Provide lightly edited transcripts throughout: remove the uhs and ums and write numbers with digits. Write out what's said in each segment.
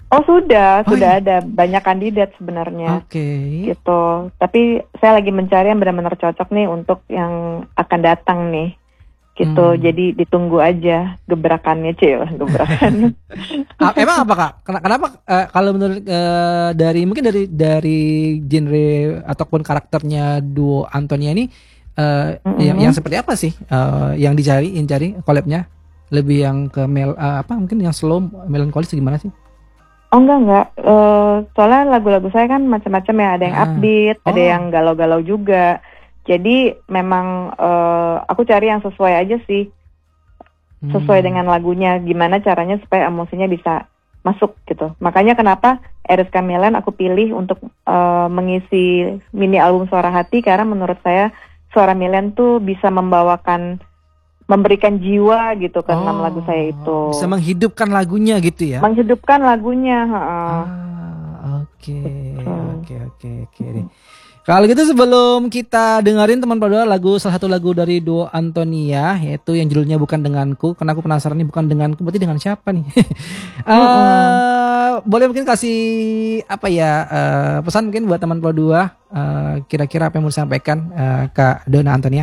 Oh sudah iya. ada banyak kandidat sebenarnya Oke. gitu. Tapi saya lagi mencari yang benar-benar cocok nih untuk yang akan datang nih gitu. Hmm. Jadi ditunggu aja gebrakannya gebrakan. Emang apa Kak? Kenapa kalau menurut dari mungkin dari genre ataupun karakternya duo Antonia ini yang Mm-mm. seperti apa sih yang cari collabnya? Lebih yang ke apa mungkin yang slow melankolis gimana sih? Oh enggak. Soalnya lagu-lagu saya kan macam-macam ya. Ada yang Ah. upbeat, ada yang Oh. galau-galau juga. Jadi memang aku cari yang sesuai aja sih, sesuai Hmm. dengan lagunya. Gimana caranya supaya emosinya bisa masuk gitu. Makanya kenapa Eriska Milan aku pilih untuk mengisi mini album Suara Hati karena menurut saya Suara Milan tuh bisa memberikan jiwa gitu ke 6 lagu saya Oh, itu. bisa menghidupkan lagunya gitu ya? Menghidupkan lagunya, heeh. Oke, Betul. oke deh. Kalau gitu sebelum kita dengerin teman berdua salah satu lagu dari duo Antonia yaitu yang judulnya Bukan Denganku. Karena aku penasaran nih bukan denganku berarti dengan siapa nih? Mm-mm. Boleh mungkin kasih apa ya pesan mungkin buat teman berdua kira-kira apa yang mau disampaikan Kak Dona Antonia?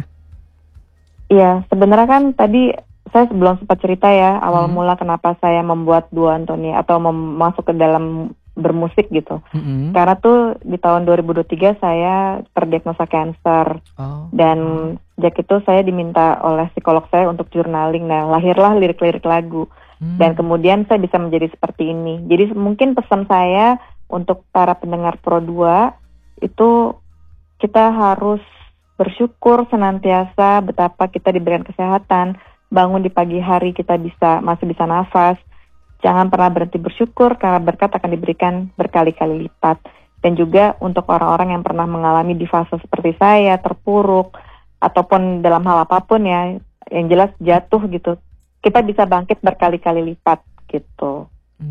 Iya, sebenarnya kan tadi saya sebelum sempat cerita ya, awal Hmm. mula kenapa saya membuat duo Antonia atau masuk ke dalam bermusik gitu. Mm-mm. Karena tuh di tahun 2023 saya terdiagnosa cancer Oh. dan sejak itu saya diminta oleh psikolog saya untuk journaling. Nah, lahirlah lirik-lirik lagu. Dan Hmm. kemudian saya bisa menjadi seperti ini. Jadi mungkin pesan saya untuk para pendengar Pro 2 itu kita harus bersyukur senantiasa betapa kita diberikan kesehatan, bangun di pagi hari kita masih bisa nafas. Jangan pernah berhenti bersyukur karena berkat akan diberikan berkali-kali lipat. Dan juga untuk orang-orang yang pernah mengalami di fase seperti saya, terpuruk, ataupun dalam hal apapun ya, yang jelas jatuh gitu, kita bisa bangkit berkali-kali lipat gitu.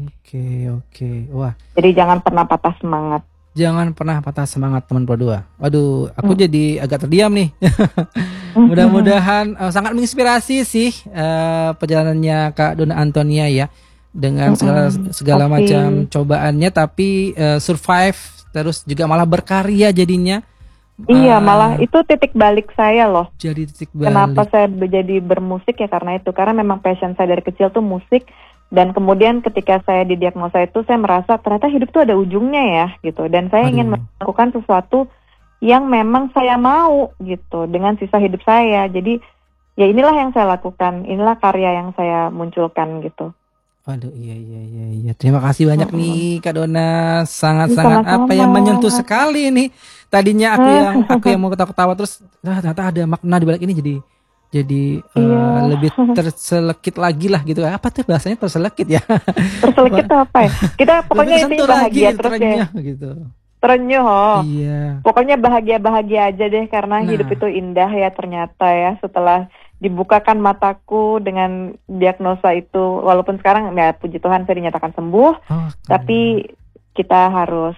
Oke. Wah, Jadi jangan pernah patah semangat. jangan pernah patah semangat teman berdua. Waduh, aku Mm. jadi agak terdiam nih. Mudah-mudahan sangat menginspirasi sih perjalanannya Kak Dona Antonia ya dengan segala segala macam Pasti. cobaannya tapi survive terus juga malah berkarya jadinya Iya, malah eh, itu titik balik saya loh. jadi titik Kenapa balik. saya jadi bermusik ya karena itu. Karena memang passion saya dari kecil tuh musik. Dan kemudian ketika saya didiagnosa itu saya merasa ternyata hidup tuh ada ujungnya ya gitu. Dan saya ingin Aduh. melakukan sesuatu yang memang saya mau gitu dengan sisa hidup saya. Jadi ya inilah yang saya lakukan. Inilah karya yang saya munculkan gitu. Waduh, iya. Terima kasih banyak Mm-mm. nih Kak Dona. Sangat-sangat apa Sama-sama. yang menyentuh sekali nih. Tadinya aku yang mau ketawa-ketawa terus ternyata ada makna di balik ini jadi Iya. lebih terselekit lagi lah gitu. Apa tuh bahasanya terselekit ya? Terselekit Wah, tuh apa ya? Kita lebih pokoknya intinya tersentuh bahagia lagi terus ya. trennya gitu. Terenyuh. Oh. Iya. Pokoknya bahagia-bahagia aja deh karena hidup Nah, itu indah ya ternyata ya setelah dibukakan mataku dengan diagnosa itu walaupun sekarang ya puji Tuhan saya dinyatakan sembuh oke. tapi kita harus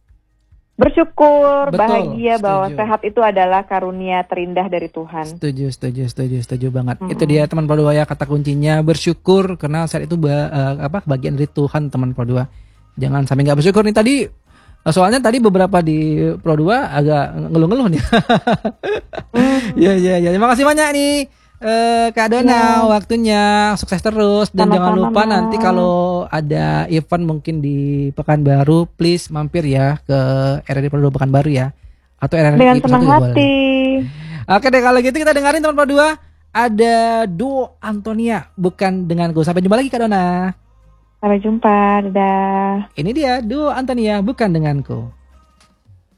bersyukur Betul, bahagia bahwa setuju. sehat itu adalah karunia terindah dari Tuhan. Setuju banget. Itu dia Mm-mm. teman Pro 2 ya kata kuncinya bersyukur karena saat itu bagian dari Tuhan teman Pro 2. Jangan sampai nggak bersyukur nih tadi. Soalnya tadi beberapa di Pro 2 agak ngeluh-ngeluh nih. Hmm, Ya. Terima kasih banyak nih Kak Dona ya, waktunya sukses terus dan jangan sama-sama lupa nanti Mas. kalau ada event mungkin di Pekanbaru please mampir ya ke RRI Pro 2 Pekanbaru ya atau Dengan RRI Pusat senang juga boleh. hati. Oke deh kalau gitu kita dengerin teman Pro 2 ada duo Antonia bukan denganku. Sampai jumpa lagi Kak Dona. Sampai jumpa, dadah. Ini dia duo Antonia bukan denganku.